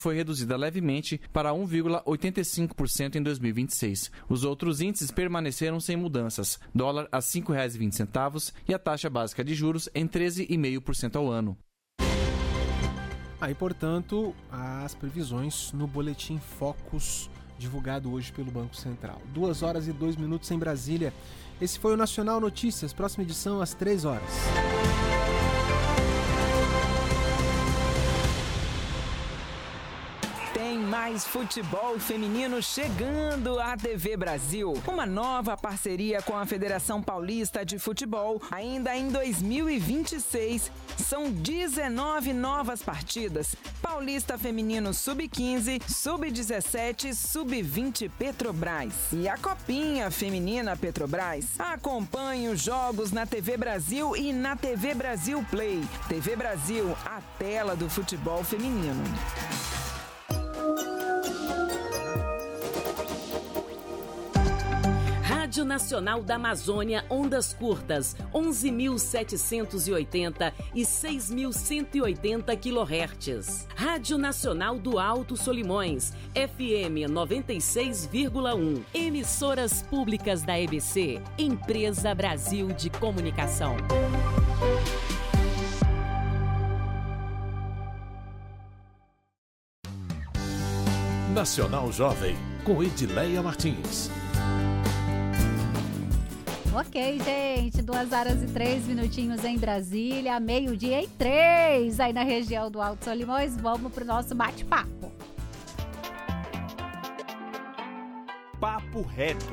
foi reduzida levemente para 1,85% em 2026. Os outros índices permaneceram sem mudanças. Dólar a R$ 5,20 e a taxa básica de juros em 13,5% ao ano. Aí, portanto, as previsões no Boletim Focus, divulgado hoje pelo Banco Central. 2h02 em Brasília. Esse foi o Nacional Notícias. Próxima edição às 13h. Mais futebol feminino chegando à TV Brasil. Uma nova parceria com a Federação Paulista de Futebol. Ainda em 2026, são 19 novas partidas. Paulista Feminino Sub-15, Sub-17, Sub-20 Petrobras. E a Copinha Feminina Petrobras. Acompanhe os jogos na TV Brasil e na TV Brasil Play. TV Brasil, a tela do futebol feminino. Rádio Nacional da Amazônia, ondas curtas, 11.780 e 6.180 kHz. Rádio Nacional do Alto Solimões, FM 96,1. Emissoras públicas da EBC, Empresa Brasil de Comunicação. Nacional Jovem, com Edileia Martins. Ok, gente, 2h03 em Brasília, 12h03 aí na região do Alto Solimões. Vamos pro nosso bate-papo. Papo Reto.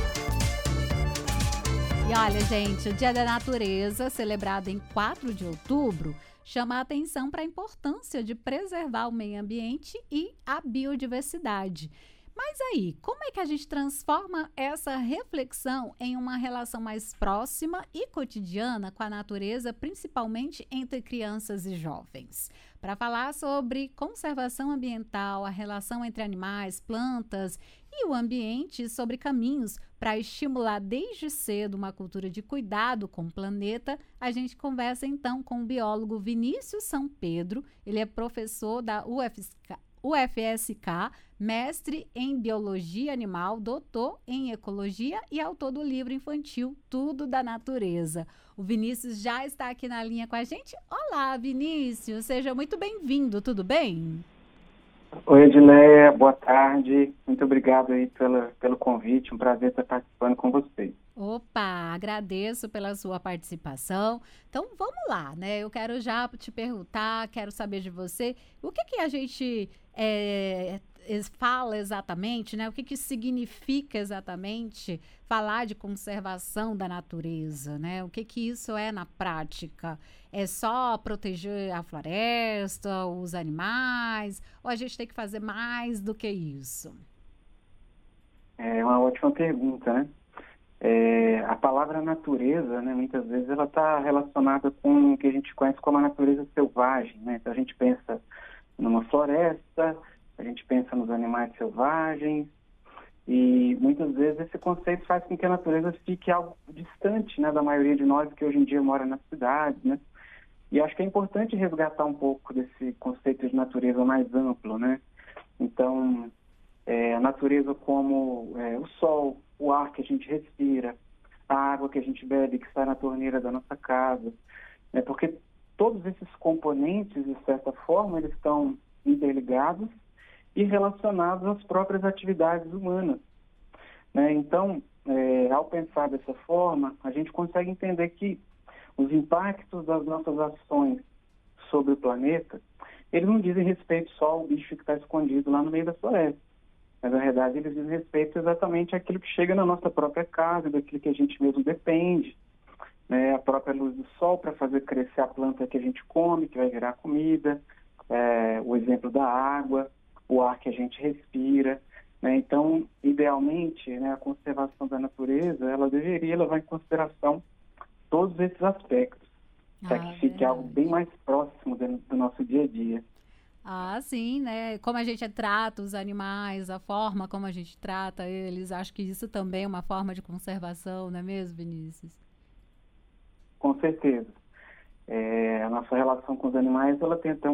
E olha, gente, o Dia da Natureza, celebrado em 4 de outubro, chama a atenção para a importância de preservar o meio ambiente e a biodiversidade. Mas aí, como é que a gente transforma essa reflexão em uma relação mais próxima e cotidiana com a natureza, principalmente entre crianças e jovens? Para falar sobre conservação ambiental, a relação entre animais, plantas e o ambiente, sobre caminhos para estimular desde cedo uma cultura de cuidado com o planeta, a gente conversa então com o biólogo Vinícius São Pedro. Ele é professor da UFSK, mestre em Biologia Animal, doutor em Ecologia e autor do livro infantil Tudo da Natureza. O Vinícius já está aqui na linha com a gente. Olá, Vinícius, seja muito bem-vindo, tudo bem? Oi, Edileia, boa tarde. Muito obrigado aí pelo convite, um prazer estar participando com vocês. Opa, agradeço pela sua participação. Então, vamos lá, né? Eu quero já te perguntar, quero saber de você, o que a gente fala exatamente, né? O que significa exatamente falar de conservação da natureza, né? O que isso é na prática? É só proteger a floresta, os animais, ou a gente tem que fazer mais do que isso? É uma ótima pergunta, né? A palavra natureza, né, muitas vezes ela está relacionada com o que a gente conhece como a natureza selvagem, né? Então a gente pensa numa floresta, a gente pensa nos animais selvagens e muitas vezes esse conceito faz com que a natureza fique algo distante, né, da maioria de nós que hoje em dia mora nas cidades, né? E acho que é importante resgatar um pouco desse conceito de natureza mais amplo, né? Então, a natureza como o sol, o ar que a gente respira, a água que a gente bebe, que sai na torneira da nossa casa, né? Porque todos esses componentes, de certa forma, eles estão interligados e relacionados às próprias atividades humanas, né? Então, ao pensar dessa forma, a gente consegue entender que os impactos das nossas ações sobre o planeta, eles não dizem respeito só ao bicho que está escondido lá no meio da floresta. Mas, na verdade, eles dizem respeito exatamente àquilo que chega na nossa própria casa, daquilo que a gente mesmo depende, né? A própria luz do sol para fazer crescer a planta que a gente come, que vai virar comida, o exemplo da água, o ar que a gente respira, né? Então, idealmente, né, a conservação da natureza, ela deveria levar em consideração todos esses aspectos, para que fique algo bem mais próximo do nosso dia a dia. Ah, sim, né? Como a gente trata os animais, a forma como a gente trata eles, acho que isso também é uma forma de conservação, não é mesmo, Vinícius? Com certeza. A nossa relação com os animais, ela tem até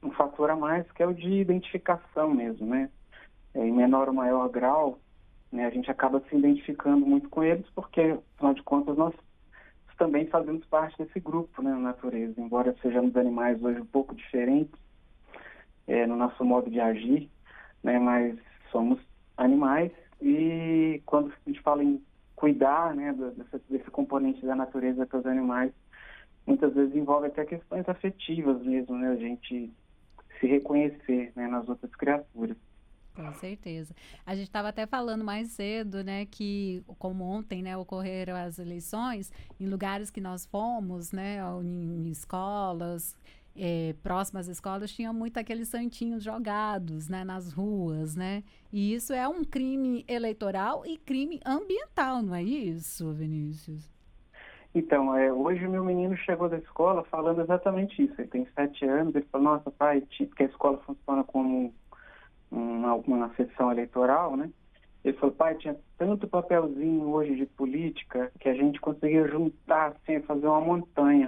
um fator a mais, que é o de identificação mesmo, né? Em menor ou maior grau, né, a gente acaba se identificando muito com eles, porque, afinal de contas, nós também fazemos parte desse grupo, né, na natureza. Embora sejamos animais hoje um pouco diferentes no nosso modo de agir, né, mas somos animais, e quando a gente fala em cuidar, né, desse componente da natureza para os animais, muitas vezes envolve até questões afetivas mesmo, né, a gente se reconhecer, né, nas outras criaturas. Com certeza. A gente estava até falando mais cedo, né, que como ontem, né, ocorreram as eleições, em lugares que nós fomos, né, em escolas, próximas às escolas, tinha muito aqueles santinhos jogados, né, nas ruas, né, e isso é um crime eleitoral e crime ambiental, não é isso, Vinícius? Então, hoje o meu menino chegou da escola falando exatamente isso. Ele tem 7 anos, ele falou, nossa, pai, porque a escola funciona como uma sessão eleitoral, né? Ele falou, pai, tinha tanto papelzinho hoje de política que a gente conseguia juntar, assim, fazer uma montanha.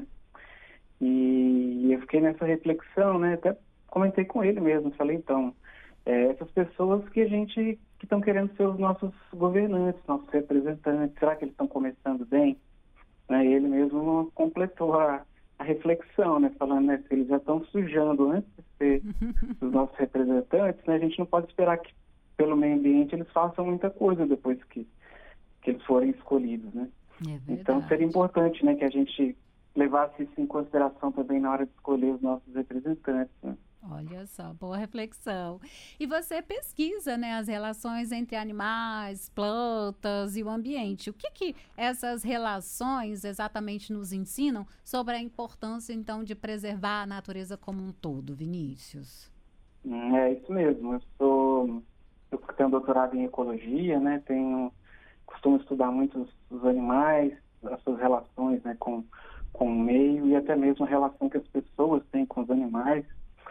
E eu fiquei nessa reflexão, né? Até comentei com ele mesmo, falei, então, essas pessoas que estão querendo ser os nossos governantes, nossos representantes, será que eles estão começando bem? Né? E ele mesmo completou a reflexão, né? Falando, né, se eles já estão sujando antes de ser os nossos representantes, né? A gente não pode esperar que, pelo meio ambiente, eles façam muita coisa depois que eles forem escolhidos, né? Então, seria importante, né, que a gente levasse isso em consideração também na hora de escolher os nossos representantes, né? Olha só, boa reflexão. E você pesquisa, né, as relações entre animais, plantas e o ambiente. O que essas relações exatamente nos ensinam sobre a importância, então, de preservar a natureza como um todo, Vinícius? É isso mesmo. Eu tenho doutorado em ecologia, né? Costumo estudar muito os animais, as suas relações, né, com o meio, e até mesmo a relação que as pessoas têm com os animais.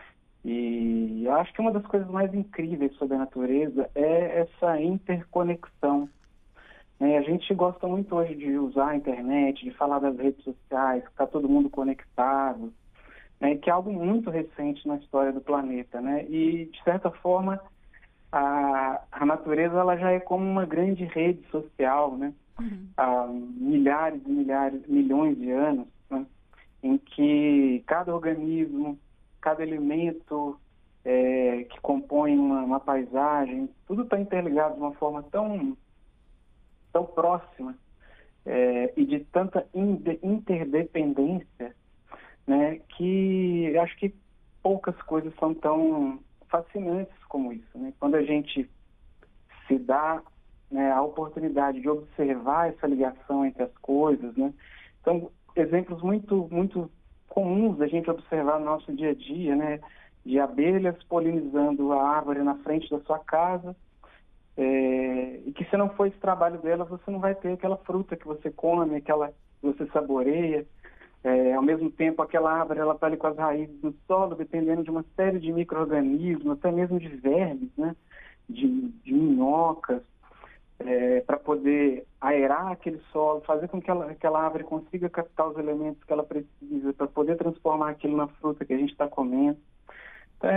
E eu acho que uma das coisas mais incríveis sobre a natureza é essa interconexão. A gente gosta muito hoje de usar a internet, de falar das redes sociais, que está todo mundo conectado, né, que é algo muito recente na história do planeta, né? E, de certa forma, a natureza ela já é como uma grande rede social, né? Há milhares e milhões de anos, né, em que cada organismo, cada elemento que compõe uma paisagem, tudo está interligado de uma forma tão próxima e de tanta interdependência, né, que acho que poucas coisas são tão fascinantes como isso, né? Quando a gente se dá, né, a oportunidade de observar essa ligação entre as coisas, né? Então, exemplos muito, muito comuns da gente observar no nosso dia a dia, né? De abelhas polinizando a árvore na frente da sua casa, e que se não for esse trabalho dela, você não vai ter aquela fruta que você come, aquela que você saboreia. Ao mesmo tempo, aquela árvore ela está ali com as raízes no solo, dependendo de uma série de micro-organismos, até mesmo de vermes, né? De minhocas, para poder aerar aquele solo, fazer com que aquela árvore consiga captar os elementos que ela precisa para poder transformar aquilo na fruta que a gente está comendo. Então,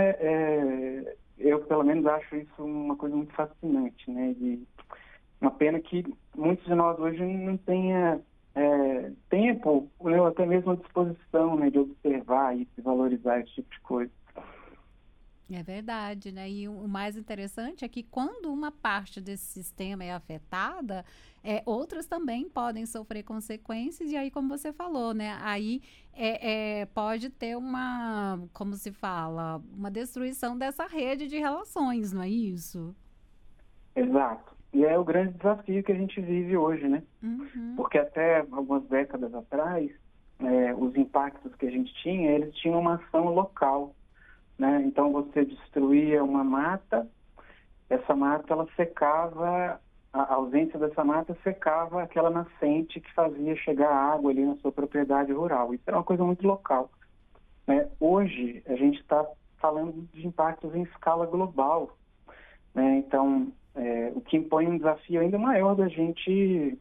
eu, pelo menos, acho isso uma coisa muito fascinante, né? E uma pena que muitos de nós hoje não tenha tempo, ou até mesmo a disposição, né, de observar e de valorizar esse tipo de coisa. É verdade, né? E o mais interessante é que quando uma parte desse sistema é afetada, outras também podem sofrer consequências, e aí, como você falou, né? Aí pode ter como se fala, uma destruição dessa rede de relações, não é isso? Exato. E é o grande desafio que a gente vive hoje, né? Porque até algumas décadas atrás, os impactos que a gente tinha, eles tinham uma ação local, né? Então, você destruía uma mata, essa mata, ela secava, a ausência dessa mata secava aquela nascente que fazia chegar a água ali na sua propriedade rural. Isso era uma coisa muito local, né? Hoje, a gente está falando de impactos em escala global, né? Então, o que impõe um desafio ainda maior da gente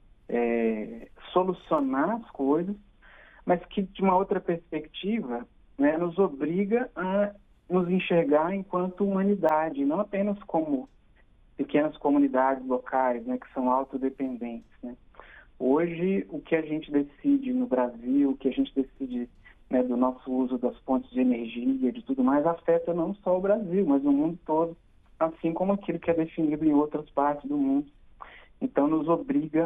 solucionar as coisas, mas que, de uma outra perspectiva, né, nos obriga a nos enxergar enquanto humanidade, não apenas como pequenas comunidades locais, né, que são autodependentes, né. Hoje, o que a gente decide no Brasil, o que a gente decide, né, do nosso uso das fontes de energia, de tudo mais, afeta não só o Brasil, mas o mundo todo, assim como aquilo que é definido em outras partes do mundo. Então, nos obriga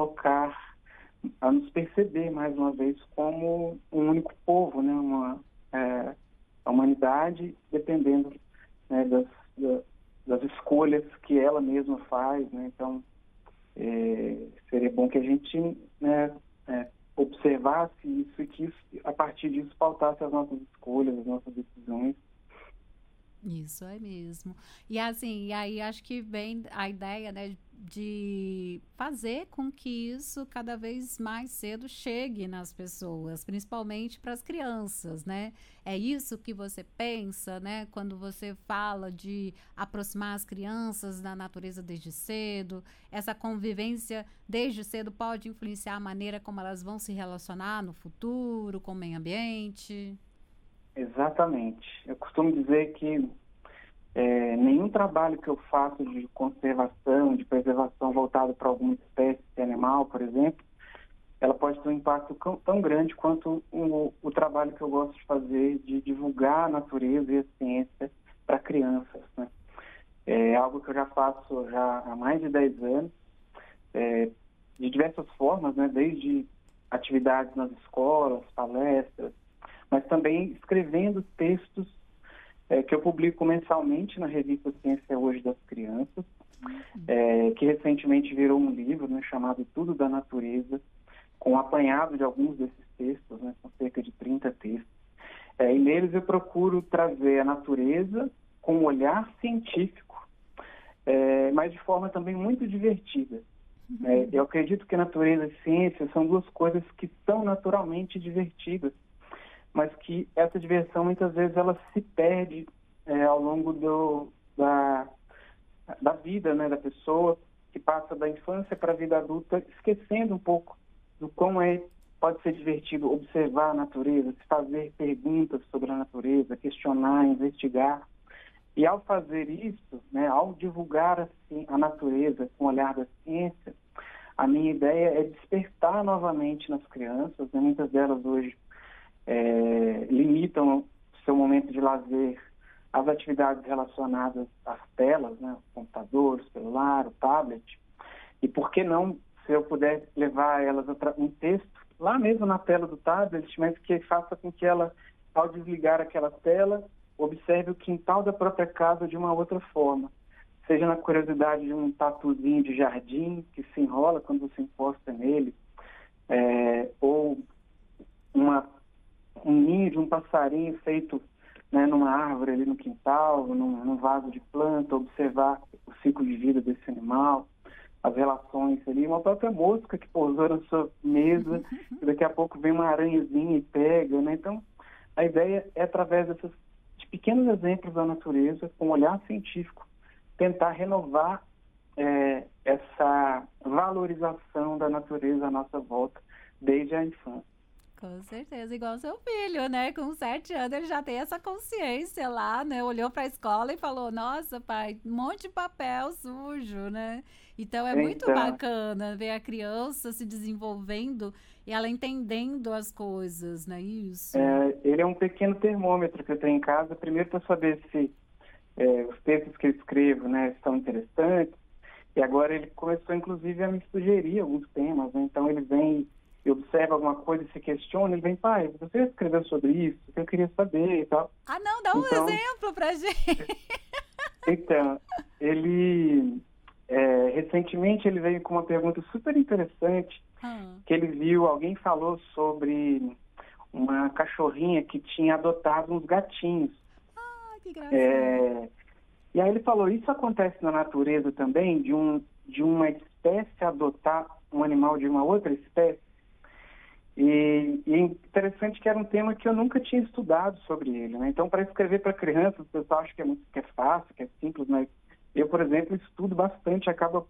a nos perceber, mais uma vez, como um único povo, né, a humanidade dependendo, né, das escolhas que ela mesma faz, né. Então, seria bom que a gente, né, observasse isso e que isso, a partir disso, pautasse as nossas escolhas, as nossas decisões. Isso é mesmo. E assim, e aí acho que vem a ideia, né, de fazer com que isso cada vez mais cedo chegue nas pessoas, principalmente para as crianças, né? É isso que você pensa, né, quando você fala de aproximar as crianças da natureza desde cedo? Essa convivência desde cedo pode influenciar a maneira como elas vão se relacionar no futuro com o meio ambiente? Exatamente. Eu costumo dizer que nenhum trabalho que eu faço de conservação, de preservação voltado para alguma espécie animal, por exemplo, ela pode ter um impacto tão grande quanto o trabalho que eu gosto de fazer de divulgar a natureza e a ciência para crianças, né? É algo que eu já faço há mais de 10 anos, de diversas formas, né? Desde atividades nas escolas, palestras, mas também escrevendo textos que eu publico mensalmente na revista Ciência Hoje das Crianças, que recentemente virou um livro, né, chamado Tudo da Natureza, com um apanhado de alguns desses textos, né, são cerca de 30 textos. E neles eu procuro trazer a natureza com um olhar científico, mas de forma também muito divertida. Eu acredito que natureza e ciência são duas coisas que são naturalmente divertidas, mas que essa diversão, muitas vezes, ela se perde ao longo da vida, né, da pessoa, que passa da infância para a vida adulta, esquecendo um pouco do como pode ser divertido observar a natureza, se fazer perguntas sobre a natureza, questionar, investigar. E ao fazer isso, né, ao divulgar assim, a natureza com o olhar da ciência, a minha ideia é despertar novamente nas crianças, né, muitas delas hoje limitam seu momento de lazer às atividades relacionadas às telas, né, o computador, o celular, o tablet. E por que não, se eu puder levar elas um texto lá mesmo na tela do tablet, mas que faça com que ela, ao desligar aquela tela, observe o quintal da própria casa de uma outra forma. Seja na curiosidade de um tatuzinho de jardim que se enrola quando você encosta nele, ou um ninho de um passarinho feito, né, numa árvore ali no quintal, num vaso de planta, observar o ciclo de vida desse animal, as relações ali, uma própria mosca que pousou na sua mesa, e daqui a pouco vem uma aranhazinha e pega, né? Então, a ideia é, através de pequenos exemplos da natureza, com um olhar científico, tentar renovar essa valorização da natureza à nossa volta desde a infância. Com certeza, igual seu filho, né? Com 7 anos ele já tem essa consciência lá, né? Olhou para a escola e falou, nossa, pai, um monte de papel sujo, né? Então é muito bacana ver a criança se desenvolvendo e ela entendendo as coisas, não é isso? Ele é um pequeno termômetro que eu tenho em casa, primeiro para saber se os textos que eu escrevo, né, estão interessantes, e agora ele começou, inclusive, a me sugerir alguns temas, né? Então ele vem e observa alguma coisa e se questiona, ele vem, pai, você escreveu sobre isso? Eu queria saber e tal. Ah, não, dá um exemplo pra gente. Então, ele, recentemente, ele veio com uma pergunta super interessante, que ele viu, alguém falou sobre uma cachorrinha que tinha adotado uns gatinhos. Ah, que gracinha. E aí ele falou, isso acontece na natureza também, de uma espécie adotar um animal de uma outra espécie? E é interessante que era um tema que eu nunca tinha estudado sobre ele, né? Então, para escrever para crianças, o pessoal acha que é fácil, que é simples, mas eu, por exemplo, estudo bastante, acabo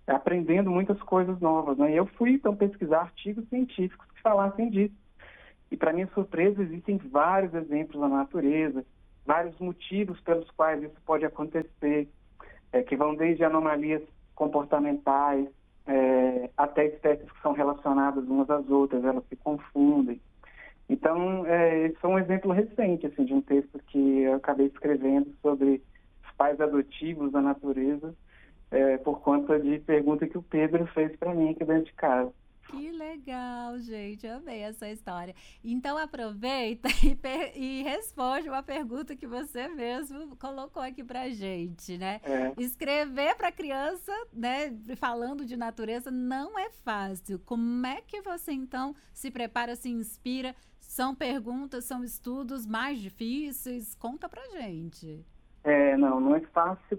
aprendendo muitas coisas novas, né? E eu fui, então, pesquisar artigos científicos que falassem disso. E, para minha surpresa, existem vários exemplos na natureza, vários motivos pelos quais isso pode acontecer, que vão desde anomalias comportamentais até espécies que são relacionadas umas às outras, elas se confundem. Então, esse foi um exemplo recente assim, de um texto que eu acabei escrevendo sobre os pais adotivos da natureza, por conta de pergunta que o Pedro fez para mim aqui dentro de casa. Que legal, gente. Amei essa história. Então, aproveita e responde uma pergunta que você mesmo colocou aqui pra gente, né? Escrever para criança, né, falando de natureza, não é fácil. Como é que você, então, se prepara, se inspira? São perguntas, são estudos mais difíceis? Conta pra gente. Não é fácil.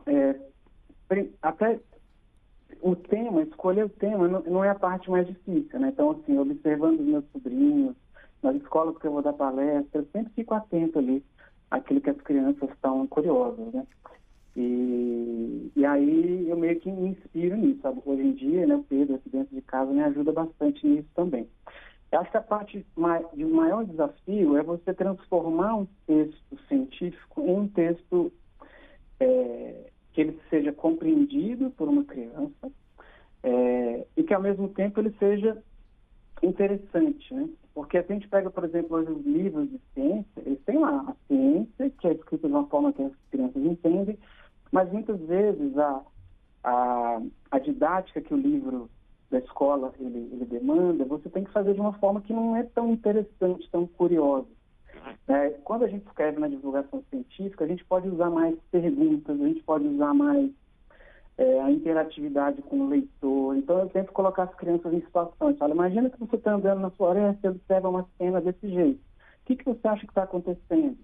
Até o tema, escolher o tema não é a parte mais difícil, né? Então, assim, observando os meus sobrinhos, nas escolas que eu vou dar palestra, eu sempre fico atento ali àquilo que as crianças estão curiosas, né? E aí eu meio que me inspiro nisso, sabe? Hoje em dia, né, o Pedro aqui dentro de casa me ajuda bastante nisso também. Eu acho que a parte de um maior desafio é você transformar um texto científico em um texto que ele seja compreendido por uma criança e que, ao mesmo tempo, ele seja interessante, né? Porque a gente pega, por exemplo, hoje os livros de ciência, eles têm lá a ciência, que é escrita de uma forma que as crianças entendem, mas muitas vezes a didática que o livro da escola ele demanda, você tem que fazer de uma forma que não é tão interessante, tão curiosa. Quando a gente escreve na divulgação científica, a gente pode usar mais perguntas, a gente pode usar mais a interatividade com o leitor. Então, eu tento colocar as crianças em situações. Falo, imagina que você está andando na floresta e observa uma cena desse jeito. O que você acha que está acontecendo?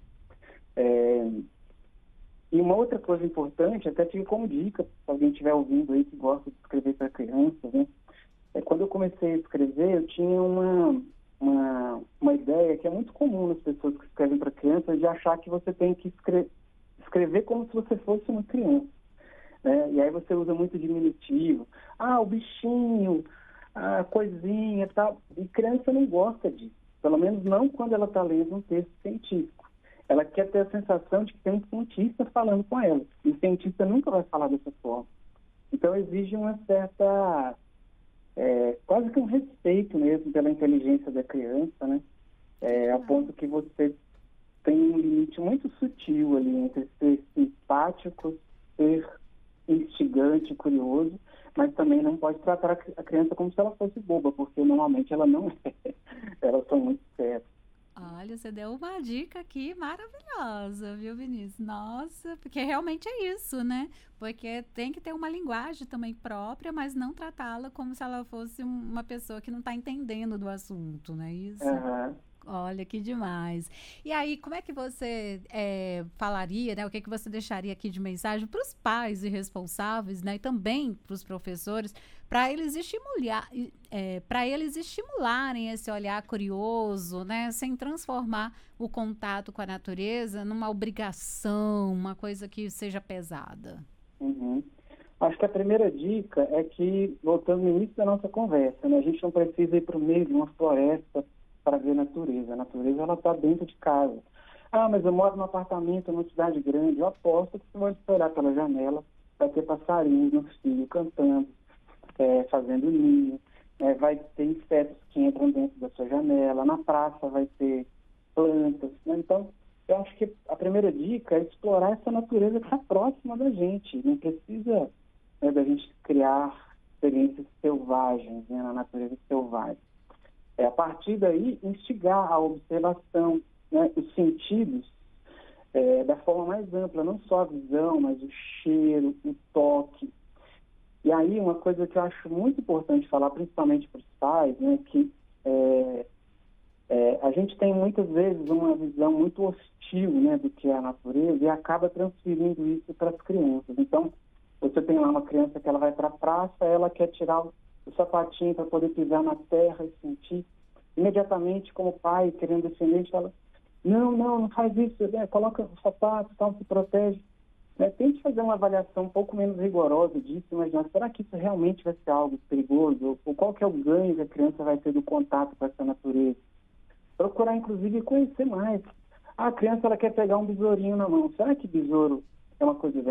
E uma outra coisa importante, até fica como dica, se alguém estiver ouvindo aí que gosta de escrever para crianças, né? Quando eu comecei a escrever, eu tinha uma ideia que é muito comum nas pessoas que escrevem para crianças, de achar que você tem que escrever como se você fosse uma criança. E aí você usa muito diminutivo. O bichinho, a coisinha e tal. E criança não gosta disso. Pelo menos não quando ela está lendo um texto científico. Ela quer ter a sensação de que tem um cientista falando com ela. E o cientista nunca vai falar dessa forma. Então exige uma certa... quase que um respeito mesmo pela inteligência da criança, né? A ponto que você tem um limite muito sutil ali entre ser simpático, ser instigante, curioso, mas também não pode tratar a criança como se ela fosse boba, porque normalmente ela não é. Elas são muito sérias. Olha, você deu uma dica aqui maravilhosa, viu, Vinícius? Nossa, porque realmente é isso, né? Porque tem que ter uma linguagem também própria, mas não tratá-la como se ela fosse uma pessoa que não está entendendo do assunto, não é isso? Olha, que demais. E aí, como é que você falaria, né? O que você deixaria aqui de mensagem para os pais e responsáveis, né? E também para os professores, para eles estimularem esse olhar curioso, né? Sem transformar o contato com a natureza numa obrigação, uma coisa que seja pesada. Acho que a primeira dica é que, voltando no início da nossa conversa, né? A gente não precisa ir para o meio de uma floresta para ver a natureza. A natureza, ela está dentro de casa. Mas eu moro num apartamento, numa cidade grande. Eu aposto que você vai olhar pela janela, vai ter passarinhos no fio cantando, fazendo ninho, vai ter insetos que entram dentro da sua janela, na praça vai ter plantas, né? Então, eu acho que a primeira dica é explorar essa natureza que está próxima da gente. Não precisa da gente criar experiências selvagens, né, na natureza selvagem. A partir daí, instigar a observação, né, os sentidos da forma mais ampla, não só a visão, mas o cheiro, o toque. E aí, uma coisa que eu acho muito importante falar, principalmente para os pais, né, que a gente tem muitas vezes uma visão muito hostil, né, do que é a natureza e acaba transferindo isso para as crianças. Então, você tem lá uma criança que ela vai para a praça, ela quer tirar o sapatinho para poder pisar na terra e sentir. Imediatamente, como pai, querendo defender, a gente fala, não faz isso, né? Coloca o sapato, tal, se protege. Tente fazer uma avaliação um pouco menos rigorosa disso, imaginar, será que isso realmente vai ser algo perigoso? Ou qual que é o ganho que a criança vai ter do contato com essa natureza? procurar, inclusive, conhecer mais. A criança ela quer pegar um besourinho na mão. Será que besouro é uma coisa